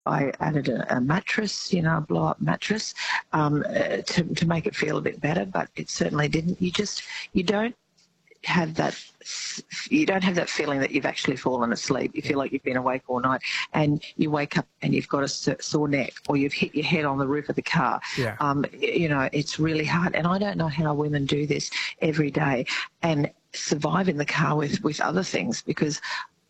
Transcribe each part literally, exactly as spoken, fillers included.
I added a, a mattress, you know, a blow-up mattress, um, uh, to, to make it feel a bit better, but it certainly didn't. You just, you don't have that, you don't have that feeling that you've actually fallen asleep. You feel like you've been awake all night, and you wake up and you've got a sore neck, or you've hit your head on the roof of the car. Yeah. Um, you know, it's really hard. And I don't know how women do this every day and survive in the car with, with other things, because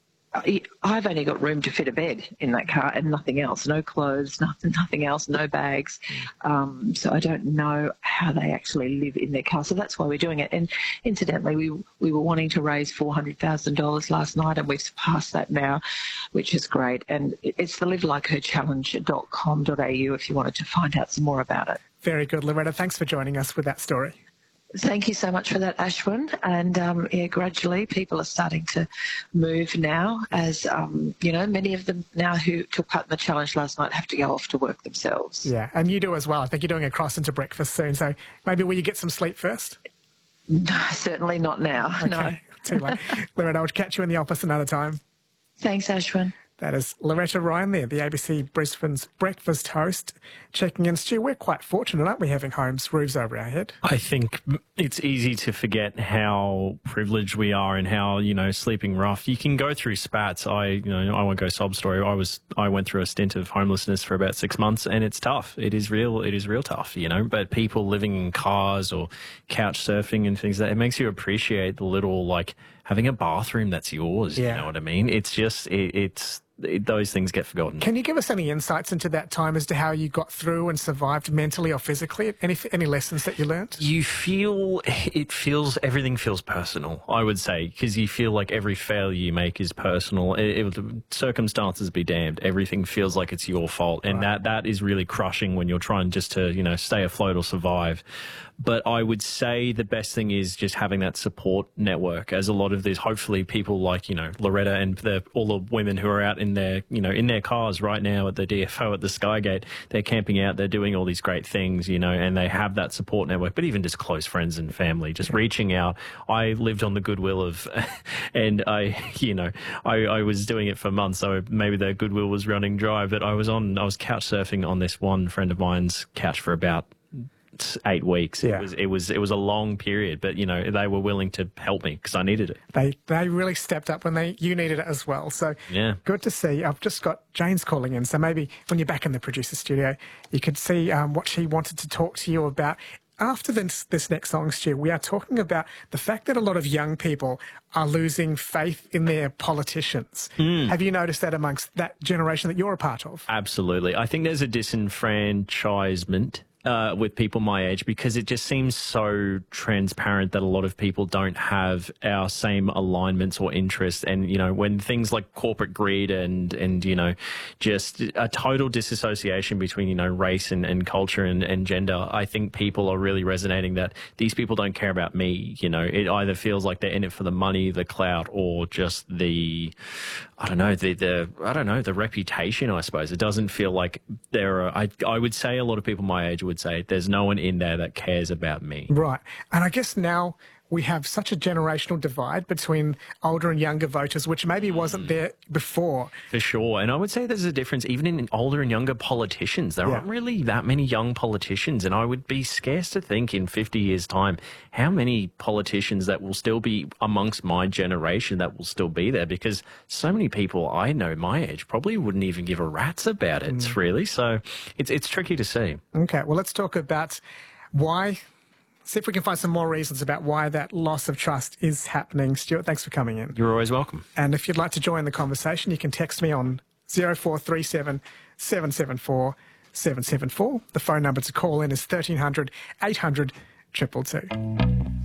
I've only got room to fit a bed in that car and nothing else, no clothes, nothing, nothing else, no bags. Um, so I don't know how they actually live in their car. So that's why we're doing it. And incidentally, we we were wanting to raise four hundred thousand dollars last night, and we've surpassed that now, which is great. And it's the live like her challenge dot com dot a u if you wanted to find out some more about it. Very good, Loretta. Thanks for joining us with that story. Thank you so much for that, Ashwin. And um, yeah, gradually people are starting to move now, as um, you know, many of them now who took part in the challenge last night have to go off to work themselves. Yeah, and you do as well. I think you're doing a cross into breakfast soon, so maybe will you get some sleep first? No, certainly not now. Okay. No. Too late. Loretta, I'll catch you in the office another time. Thanks, Ashwin. That is Loretta Ryan there, the A B C Brisbane's breakfast host, checking in. Stu, we're quite fortunate, aren't we, having homes, roofs over our head? I think it's easy to forget how privileged we are and how, you know, sleeping rough. You can go through spats. I, you know, I won't go sob story. I was, I went through a stint of homelessness for about six months, and it's tough. It is real. It is real tough, you know. But people living in cars or couch surfing and things like that, it makes you appreciate the little, like, having a bathroom that's yours. Yeah. You know what I mean? It's just, it, it's. It, those things get forgotten. Can you give us any insights into that time as to how you got through and survived mentally or physically? Any any lessons that you learnt? You feel, it feels, everything feels personal, I would say, because you feel like every failure you make is personal. It, it, circumstances be damned. Everything feels like it's your fault. And right. that that is really crushing when you're trying just to, you know, stay afloat or survive. But I would say the best thing is just having that support network, as a lot of these, hopefully people like, you know, Loretta and the, all the women who are out in their, you know, in their cars right now at the D F O at the Skygate, they're camping out, they're doing all these great things, you know, and they have that support network, but even just close friends and family, just reaching out. I lived on the goodwill of, and I, you know, I, I was doing it for months, so maybe the goodwill was running dry, but I was on, I was couch surfing on this one friend of mine's couch for about eight weeks. Yeah. It was it was it was a long period, but you know they were willing to help me because I needed it. They they really stepped up when they you needed it as well. So yeah, good to see. I've just got Jane's calling in, so maybe when you're back in the producer studio, you could see um, what she wanted to talk to you about. After this, this next song, Stu, we are talking about the fact that a lot of young people are losing faith in their politicians. Mm. Have you noticed that amongst that generation that you're a part of? Absolutely. I think there's a disenfranchisement Uh, with people my age, because it just seems so transparent that a lot of people don't have our same alignments or interests. And, you know, when things like corporate greed and, and you know, just a total disassociation between, you know, race and, and culture and, and gender, I think people are really resonating that these people don't care about me. You know, it either feels like they're in it for the money, the clout, or just the, I don't know, the, the I don't know, the reputation, I suppose. It doesn't feel like there are, I, I would say a lot of people my age would say there's no one in there that cares about me. Right. And I guess now we have such a generational divide between older and younger voters, which maybe wasn't there before. For sure. And I would say there's a difference even in older and younger politicians. There yeah. aren't really that many young politicians. And I would be scarce to think in fifty years' time how many politicians that will still be amongst my generation that will still be there, because so many people I know my age probably wouldn't even give a rat's about it, mm. really. So it's, it's tricky to see. Okay. Well, let's talk about why... See if we can find some more reasons about why that loss of trust is happening. Stuart, thanks for coming in. You're always welcome. And if you'd like to join the conversation, you can text me on zero four three seven, seven seven four, seven seven four. The phone number to call in is thirteen hundred, eight hundred, two two two.